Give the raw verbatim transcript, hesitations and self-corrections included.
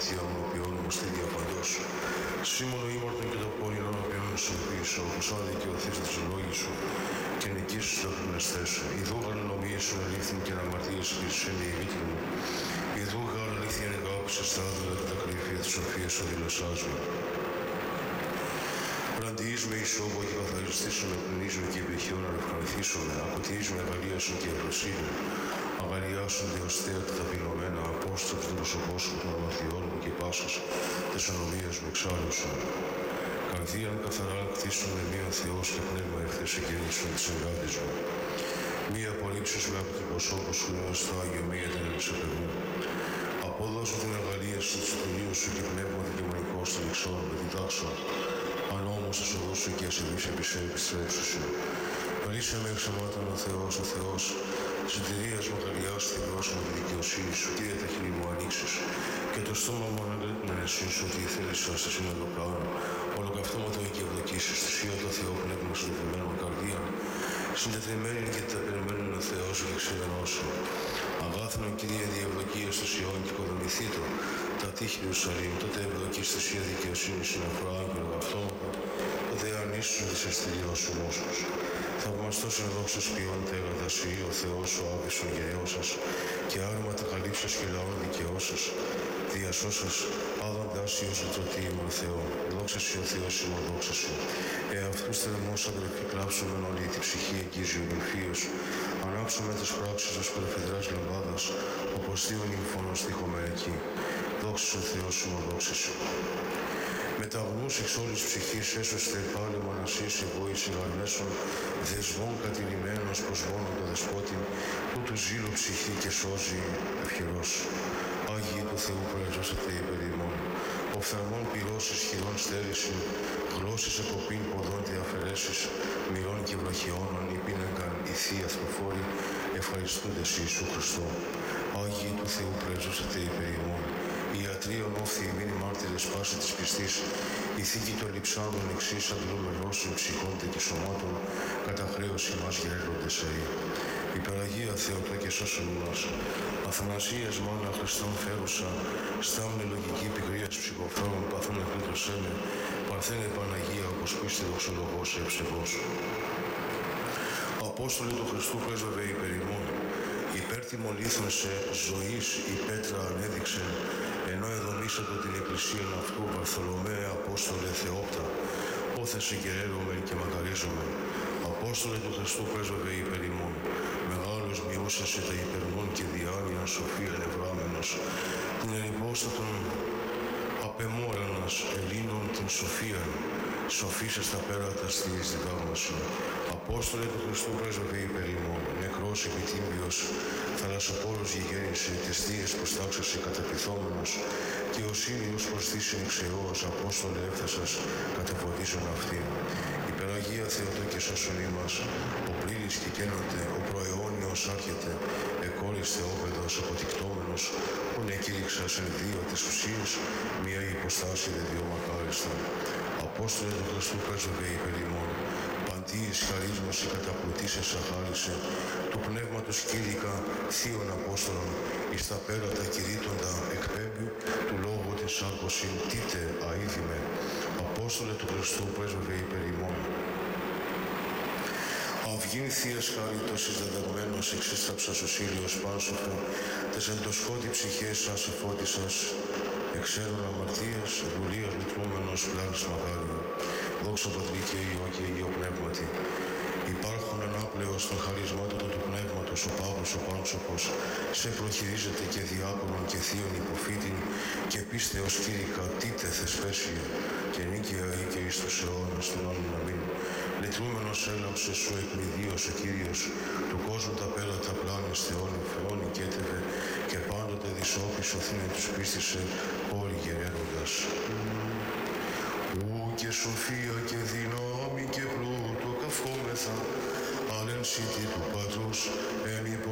αμαρτία μου, ποιόν μου στήλια παντός. Σήμωνο ήμαρτον και το πόνιον οποίον σου πίσω, όπως αν δικαιωθείς της λόγης σου και νικήσεις το πνευστές σου. Ιδού γαλανομίες σου αλήθιν και να αμαρτίες Χριστένη η βίτη μου. Ιδού γάλα αλήθιαν εγάπησες τα άδουλα και τα κρύφια της σοφίας σου δηλωσάς μου. Πραντιείς με ισόβο και καθαριστήσω με πνίζουν και επιχειώ να ευχαριστήσω με. Ακοτιείς με αγαλίασον και ευρωσύνη. Αγαλιάσουν διοστέα τα ταπεινωμένα, απόστολος του προσωπό σου, των αμαρτιών μου και πάσας της ονομίας μου εξάλλουσαν. Καρδίαν καθαρά κτίσουν με μία Θεός και πνεύμα εχθές εκένισον της εγκάντης μου. Μία απορρίψεις με από την προσώπου σου έως το Άγιο μία την εξεπαιδού. Απόδοσου την αγαλίαση του τελείου σου και πνεύμα δικαιμονικό στον εξόρων με διδάξω. Αν όμως θα σου δώσω και ασεβείς επιστρέψου σου. Ρίσε με εξαμάτων ο Θεός, ο Θεός, της εταιρείας μου αγαλιάς τη δώσω με τη δικαιοσύνη σου, τι τα χείλη μου ανοίξεις, και το στόμα μου να ενεσύσω ότι η θέληση σου στα σύνολο κάνω, ολοκαυτώματο και ευδοκίσεις, θυσία το Θεό πνεύμα σου δεδομένων καρδίαν, συντεθειμένη και τα περιμένουν ο Θεός και ξεδενώσω. Αγάθνον Κύριε διευδοκία στο Σιών και οικοδομηθήτω, τα τείχη του Ιερουσαλήμ, τότε ευδοκείς θυσία δικαιοσύνη συναφρά και ολοκαυτώματα, τότε ανήσουν της αστηριός σου μόσχος. Θαυμαστός εν δόξας ποιόν τέγατα σοι, ο Θεός ο άβυσον γενναιώσας, και άρματα καλύψας και λαών δικαιώσας, διασώσας, άδοντάς ή ως οτρωτή ημών Θεό. Δόξα σοι ο Θεός ημών, δόξα σου. Εαυτούς θερμός αδελφοί κλάψομεν όλη τη ψυχή εκγίζιον υφίος, ανάψουμε τις πράξεις ως προφητράς λαμπάδας, όπως δύο νυμφώνος τύχομεν εκεί. Δόξα σου ο Θεός ημών, δόξα σου. Με τα αγνούς εξ όλης ψυχής έσωστε πάλι μονασίς εγώ εις εγαρμέσων δεσμών κατηλημένος προς μόνον το δεσπότη που του ζήλου ψυχή και σώζει ευχερός. Άγιοι του Θεού προεζώσατε υπέρ ημών. Οφθαλμών πυρός ισχυρών στέρηση, γλώσσης εκοπήν ποδών και αφαιρέσεις, μυρών και βραχιώνων υπήνεγκαν οι θεία θροφόροι, ευχαριστούντες Ιησού Χριστό. Άγιοι του Θεού προεζώσατε υπέρ ημών. Οι ιατρείων όφθη ημίνοι μάρτυρες πάση της πιστής, η θήκη των λειψάνων εξής αντλούμε ρώσεων ψυχών και σωμάτων, κατά χρέωση μας γερέροντες αεί. Υπεραγία Θεοτό και σώσον μας, αθανασίας μάνα Χριστόν φέρουσα, στάμνη λογική πικρίας ψυχοφρόνων παθούν εκλήτωσέ με, παρθένε Παναγία όπως πίστη δοξολογός ευσεβός. Απόστολοι του Χριστού πρέσβευε υπερ ημών, υπέρτιμον ήθον σε ζωής η πέτρα ανέδειξε, ενώ εδομήσατο την εκκλησία αυτού Βαρθολομαία Απόστολε Θεόπτα, όθεσε και έρωμεν και μακαρίζομεν. Απόστολε του Χριστού πρέσβευε υπερ ημών, μεγάλος μειώσασε τα υπερμών και διάνοιαν σοφία νευράμενος, την ενυπόστατον απεμόρανας Ελλήνων την σοφίαν, σοφίσες τα πέρατα στις διδάγμασου. Απόστολε του Χριστού πρέσβευε υπερ ημών, νεκρός επιτύμβιος, θαλασσοπόλος γηγέννησε, τεστίες προστάξασε καταπιθόμενος, και ο Σύριος προσθήσιν εξαιώς, Απόστολε έφθασας, κατεφωτίζον αυτήν. Υπεραγία Θεοτό και σώσον ημάς, ο πλήρης και καίνονται, ο προαιώνιος άρχεται, εκόρης Θεόπεδος αποτικτόμενος, που νεκήρυξας εν δύο της ουσίας, μία υποστάση δε δυο μακάριστα. Απόστολε του Χριστού πρέσβευε υπερ ημών, παντίης χαρίσμωση καταπλουτήσες αχάρισε, του πνεύματος κήρυκα θείων Απόστολων, εις τα πέρατα κηρύττοντα εκπέμπει, του λόγου της σάρκωσιν τίτε αίδημε. Απόστολε του Χριστού πρέσβευε υπερ ημών. Αυγήν θείας χάριτος εις δεδεγμένος εξίσταψας ο Σύριος Πάνσοφο, τες εν το σκότι ψυχές σας εφώτισας, εξέρων αμαρτίας, δουλείας λυτρούμενος πλάνης μακάριου. Δόξα Πατρί και Υιό και Υιό Πνεύματι. Υπάρχουν ανάπλεος των χαρισμάτων του Πνεύματος ο Παύλος ο Πάνσοφος, σε προχειρίζεται και διάκονον και θείον υποφύτην, και πίστεως κήρυκα τίτε θεσπέσια, και νίκαια ή και εις τους αιώνας των άλλων αμήν. Λυτρούμενος έλαμψε σου εκμηδίος ο Κύριος, του κόσμου τα πέρατα πλάνης Θεόν Θεόν νικέτευε, και πάντοτε δυσόπις οθήνε τους πίστησε όλοι γερέροντας. Ου και σοφία και δύναμη και πλούτο καυχόμεθα, αλεν σύτη του Πατρός, εν